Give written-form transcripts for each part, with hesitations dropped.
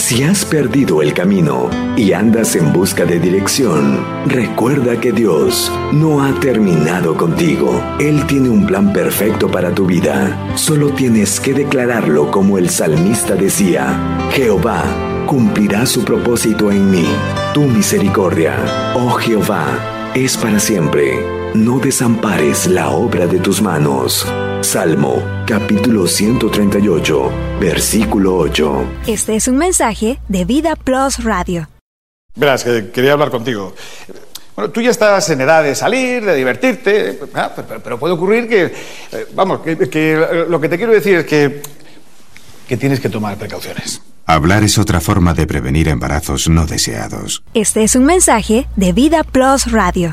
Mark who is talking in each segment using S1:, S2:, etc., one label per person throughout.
S1: Si has perdido el camino y andas en busca de dirección, recuerda que Dios no ha terminado contigo. Él tiene un plan perfecto para tu vida. Solo tienes que declararlo como el salmista decía: Jehová cumplirá su propósito en mí. Tu misericordia, oh Jehová, es para siempre. No desampares la obra de tus manos. Salmo, capítulo 138, versículo 8.
S2: Este es un mensaje de Vida Plus Radio.
S3: Verás, que quería hablar contigo. Bueno, tú ya estás en edad de salir, de divertirte, pero puede ocurrir que lo que te quiero decir es que tienes que tomar precauciones.
S4: Hablar es otra forma de prevenir embarazos no deseados.
S2: Este es un mensaje de Vida Plus Radio.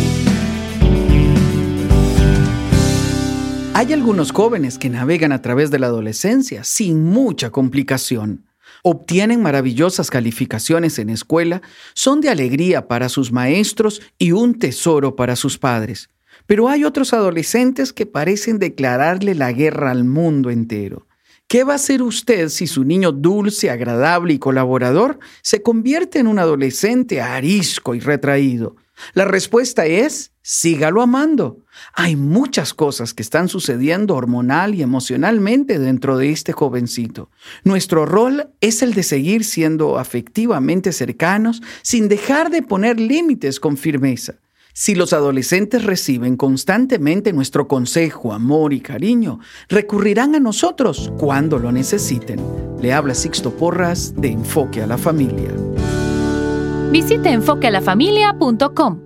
S5: Hay algunos jóvenes que navegan a través de la adolescencia sin mucha complicación. Obtienen maravillosas calificaciones en escuela, son de alegría para sus maestros y un tesoro para sus padres. Pero hay otros adolescentes que parecen declararle la guerra al mundo entero. ¿Qué va a hacer usted si su niño dulce, agradable y colaborador se convierte en un adolescente arisco y retraído? La respuesta es: sígalo amando. Hay muchas cosas que están sucediendo hormonal y emocionalmente dentro de este jovencito. Nuestro rol es el de seguir siendo afectivamente cercanos sin dejar de poner límites con firmeza. Si los adolescentes reciben constantemente nuestro consejo, amor y cariño, recurrirán a nosotros cuando lo necesiten. Le habla Sixto Porras de Enfoque a la Familia.
S6: Visite enfoquealafamilia.com.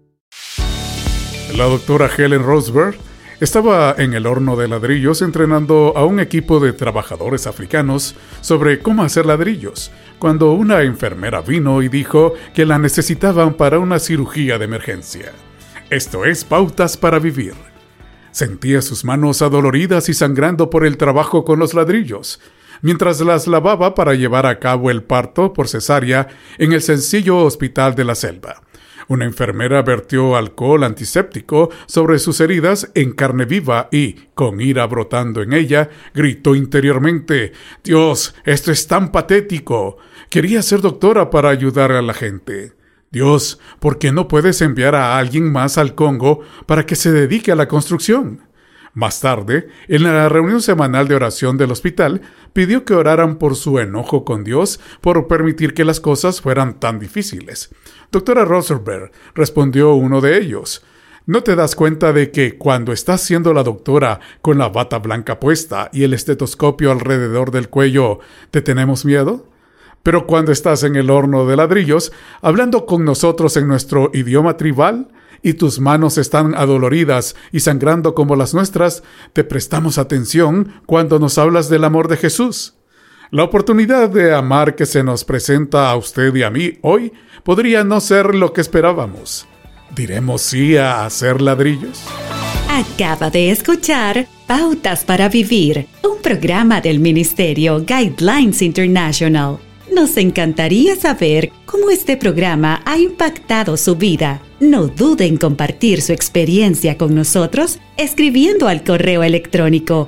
S7: La doctora Helen Rosberg estaba en el horno de ladrillos entrenando a un equipo de trabajadores africanos sobre cómo hacer ladrillos, cuando una enfermera vino y dijo que la necesitaban para una cirugía de emergencia. Esto es Pautas para Vivir. Sentía sus manos adoloridas y sangrando por el trabajo con los ladrillos, mientras las lavaba para llevar a cabo el parto por cesárea en el sencillo hospital de la selva. Una enfermera vertió alcohol antiséptico sobre sus heridas en carne viva y, con ira brotando en ella, gritó interiormente: «Dios, esto es tan patético. Quería ser doctora para ayudar a la gente. Dios, ¿por qué no puedes enviar a alguien más al Congo para que se dedique a la construcción?». Más tarde, en la reunión semanal de oración del hospital, pidió que oraran por su enojo con Dios por permitir que las cosas fueran tan difíciles. Doctora Rosenberg, respondió uno de ellos: ¿no te das cuenta de que cuando estás siendo la doctora con la bata blanca puesta y el estetoscopio alrededor del cuello, te tenemos miedo? Pero cuando estás en el horno de ladrillos, hablando con nosotros en nuestro idioma tribal, y tus manos están adoloridas y sangrando como las nuestras, te prestamos atención cuando nos hablas del amor de Jesús. La oportunidad de amar que se nos presenta a usted y a mí hoy podría no ser lo que esperábamos. ¿Diremos sí a hacer ladrillos?
S8: Acaba de escuchar Pautas para Vivir, un programa del Ministerio Guidelines International. Nos encantaría saber cómo este programa ha impactado su vida. No dude en compartir su experiencia con nosotros escribiendo al correo electrónico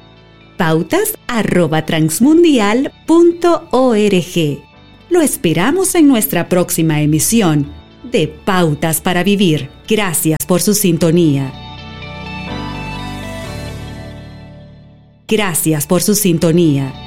S8: pautas@transmundial.org. Lo esperamos en nuestra próxima emisión de Pautas para Vivir. Gracias por su sintonía. Gracias por su sintonía.